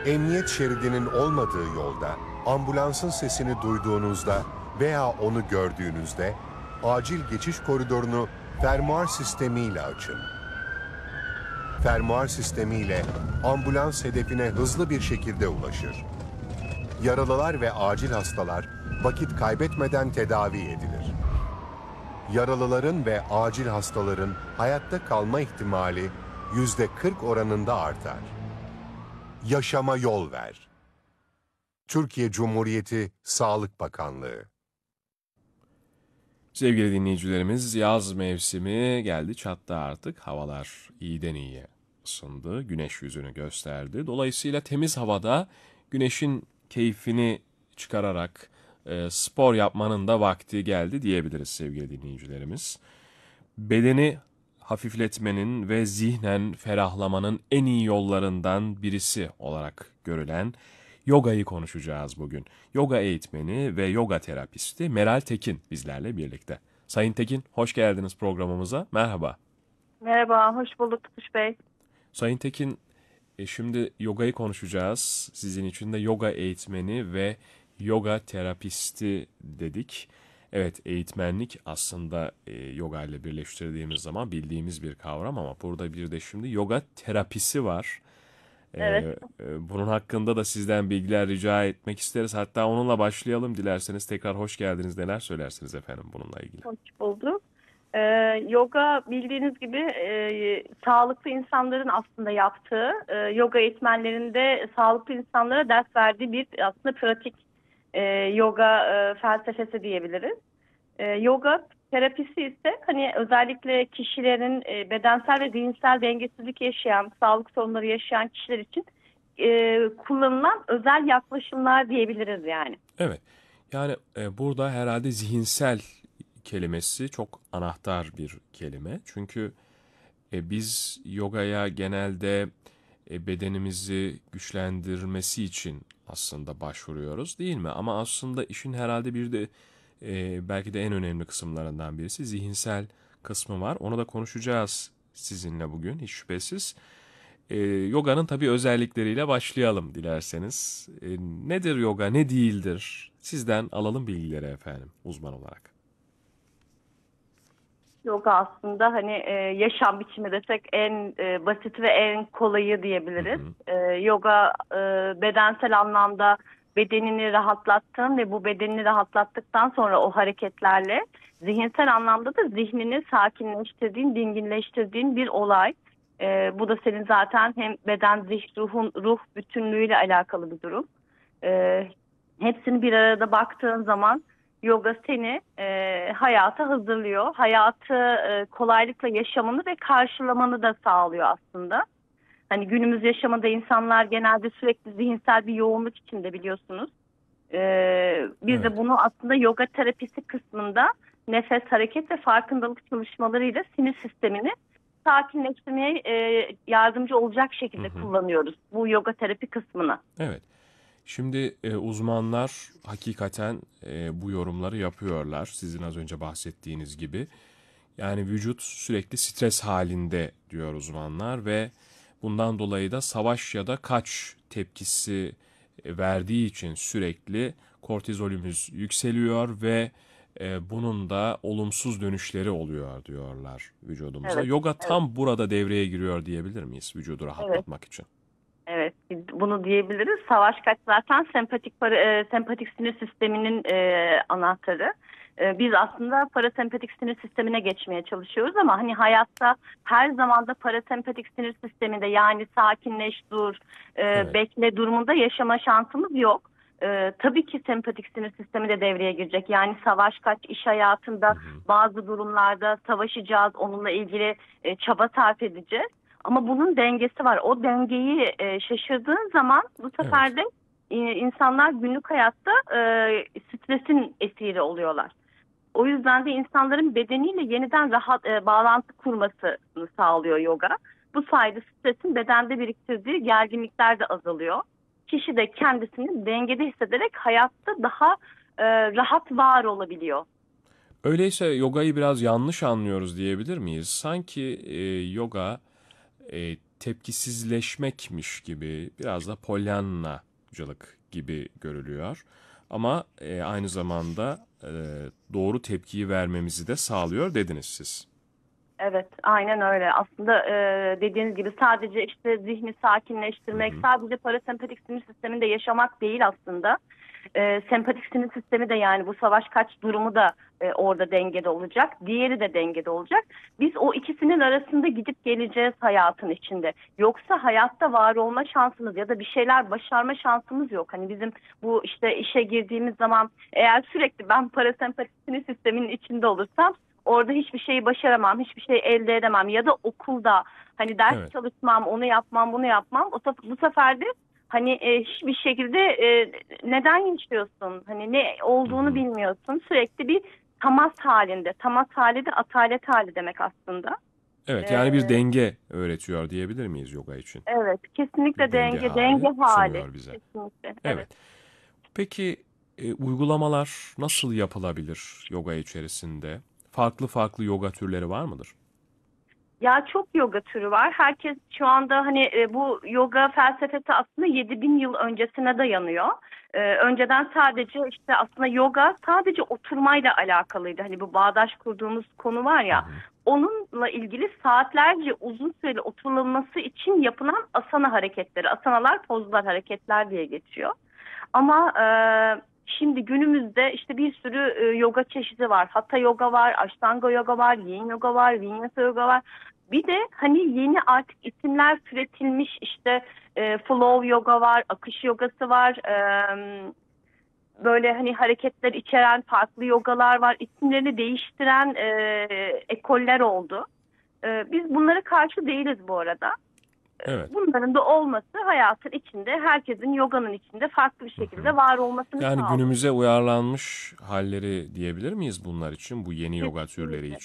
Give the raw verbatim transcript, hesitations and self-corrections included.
Emniyet şeridinin olmadığı yolda ambulansın sesini duyduğunuzda veya onu gördüğünüzde acil geçiş koridorunu fermuar sistemiyle açın. Fermuar sistemiyle ambulans hedefine hızlı bir şekilde ulaşır. Yaralılar ve acil hastalar vakit kaybetmeden tedavi edilir. Yaralıların ve acil hastaların hayatta kalma ihtimali yüzde kırk oranında artar. Yaşama yol ver. Türkiye Cumhuriyeti Sağlık Bakanlığı. Sevgili dinleyicilerimiz, yaz mevsimi geldi çattı artık. Havalar iyiden iyiye ısındı, güneş yüzünü gösterdi. Dolayısıyla temiz havada güneşin keyfini çıkararak e, spor yapmanın da vakti geldi diyebiliriz sevgili dinleyicilerimiz. Bedeni hafifletmenin ve zihnen ferahlamanın en iyi yollarından birisi olarak görülen yogayı konuşacağız bugün. Yoga eğitmeni ve yoga terapisti Meral Tekin bizlerle birlikte. Sayın Tekin, hoş geldiniz programımıza. Merhaba. Merhaba, hoş bulduk Tutuş Bey. Sayın Tekin, e, şimdi yogayı konuşacağız. Sizin için de yoga eğitmeni ve yoga terapisti dedik. Evet, eğitmenlik aslında e, yoga ile birleştirdiğimiz zaman bildiğimiz bir kavram ama burada bir de şimdi yoga terapisi var. Evet. Ee, e, bunun hakkında da sizden bilgiler rica etmek isteriz. Hatta onunla başlayalım dilerseniz. Tekrar hoş geldiniz. Neler söylersiniz efendim bununla ilgili? Hoş bulduk. Ee, yoga bildiğiniz gibi e, sağlıklı insanların aslında yaptığı, e, yoga eğitmenlerinde sağlıklı insanlara ders verdiği bir aslında pratik e, yoga e, felsefesi diyebiliriz. E, yoga terapisi ise hani özellikle kişilerin e, bedensel ve zihinsel dengesizlik yaşayan, sağlık sorunları yaşayan kişiler için e, kullanılan özel yaklaşımlar diyebiliriz yani. Evet. Yani e, burada herhalde zihinsel kelimesi çok anahtar bir kelime. Çünkü e, biz yogaya genelde e, bedenimizi güçlendirmesi için aslında başvuruyoruz değil mi? Ama aslında işin herhalde bir de e, belki de en önemli kısımlarından birisi zihinsel kısmı var. Onu da konuşacağız sizinle bugün hiç şüphesiz. E, yoga'nın tabii özellikleriyle başlayalım dilerseniz. E, nedir yoga, ne değildir? Sizden alalım bilgileri efendim uzman olarak. Yoga aslında hani e, yaşam biçimi desek en e, basit ve en kolayı diyebiliriz. Hı hı. E, yoga e, bedensel anlamda bedenini rahatlattığın ve bu bedenini rahatlattıktan sonra o hareketlerle zihinsel anlamda da zihnini sakinleştirdiğin, dinginleştirdiğin bir olay. E, bu da senin zaten hem beden, zihin, ruhun, ruh bütünlüğüyle alakalı bir durum. E, hepsini bir arada baktığın zaman yoga seni e, hayata hazırlıyor. Hayatı e, kolaylıkla yaşamanı ve karşılamanı da sağlıyor aslında. Hani günümüz yaşamında insanlar genelde sürekli zihinsel bir yoğunluk içinde biliyorsunuz. E, biz Evet. de bunu aslında yoga terapisi kısmında nefes, hareket ve farkındalık çalışmalarıyla sinir sistemini sakinleştirmeye e, yardımcı olacak şekilde Hı hı. kullanıyoruz bu yoga terapi kısmını. Evet. Şimdi e, uzmanlar hakikaten e, bu yorumları yapıyorlar. Sizin az önce bahsettiğiniz gibi. Yani vücut sürekli stres halinde diyor uzmanlar ve bundan dolayı da savaş ya da kaç tepkisi e, verdiği için sürekli kortizolümüz yükseliyor ve e, bunun da olumsuz dönüşleri oluyor diyorlar vücudumuza. Evet, Yoga evet, tam burada devreye giriyor diyebilir miyiz vücudu evet. rahatlatmak için? Evet, bunu diyebiliriz. Savaş kaç zaten sempatik para, e, sempatik sinir sisteminin e, anahtarı. E, biz aslında parasempatik sinir sistemine geçmeye çalışıyoruz ama hani hayatta her zaman da parasempatik sinir sisteminde yani sakinleş, dur, e, Evet. bekle durumunda yaşama şansımız yok. E, tabii ki sempatik sinir sistemi de devreye girecek. Yani savaş kaç iş hayatında Hı hı. bazı durumlarda savaşacağız, onunla ilgili e, çaba sarf edeceğiz. Ama bunun dengesi var. O dengeyi e, şaşırdığın zaman bu sefer Evet. de e, insanlar günlük hayatta e, stresin esiri oluyorlar. O yüzden de insanların bedeniyle yeniden rahat e, bağlantı kurmasını sağlıyor yoga. Bu sayede stresin bedende biriktirdiği gerginlikler de azalıyor. Kişi de kendisini dengede hissederek hayatta daha e, rahat var olabiliyor. Öyleyse yogayı biraz yanlış anlıyoruz diyebilir miyiz? Sanki e, yoga e, tepkisizleşmekmiş gibi, biraz da Pollyanna'cılık gibi görülüyor. Ama e, aynı zamanda e, doğru tepkiyi vermemizi de sağlıyor dediniz siz. Evet, aynen öyle. Aslında e, dediğiniz gibi sadece işte zihni sakinleştirmek, Hı hı. sadece parasempatik sinir sisteminde yaşamak değil aslında. E, sempatik sinir sistemi de, yani bu savaş kaç durumu da e, orada dengede olacak. Diğeri de dengede olacak. Biz o ikisinin arasında gidip geleceğiz hayatın içinde. Yoksa hayatta var olma şansımız ya da bir şeyler başarma şansımız yok. Hani bizim bu işte işe girdiğimiz zaman eğer sürekli ben parasempatik sinir sisteminin içinde olursam orada hiçbir şeyi başaramam, hiçbir şey elde edemem ya da okulda hani ders Evet. çalışmam, onu yapmam, bunu yapmam. O sef- bu sefer de hani e, hiçbir şekilde e, neden yaşıyorsun? Hani ne Hı olduğunu hı. bilmiyorsun. Sürekli bir temas halinde. Temas hali de atalet hali demek aslında. Evet, E, yani bir denge öğretiyor diyebilir miyiz yoga için? evet, kesinlikle Bir denge denge, denge hali hali. sunuyor bize. Kesinlikle, evet. Evet. Peki e, uygulamalar nasıl yapılabilir yoga içerisinde? Farklı farklı yoga türleri var mıdır? Ya çok yoga türü var. Herkes şu anda hani e, bu yoga felsefesi aslında yedi bin yıl öncesine dayanıyor. E, önceden sadece işte aslında yoga sadece oturmayla alakalıydı. Hani bu bağdaş kurduğumuz konu var Hı ya. hı. Onunla ilgili saatlerce uzun süreli oturulması için yapılan asana hareketleri. Asanalar, pozlar, hareketler diye geçiyor. Ama e, şimdi günümüzde işte bir sürü e, yoga çeşidi var. Hatha yoga var, Ashtanga yoga var, Yin yoga var, Vinyasa yoga var. Bir de hani yeni artık isimler türetilmiş işte e, flow yoga var, akış yogası var. E, böyle hani hareketler içeren farklı yogalar var. İsimlerini değiştiren e, ekoller oldu. E, biz bunlara karşı değiliz bu arada. Evet. Bunların da olması hayatın içinde, herkesin yoganın içinde farklı bir Hı şekilde hı. var olmasını Yani sağlıyor. günümüze uyarlanmış halleri diyebilir miyiz bunlar için, bu yeni yoga türleri Kesinlikle. için?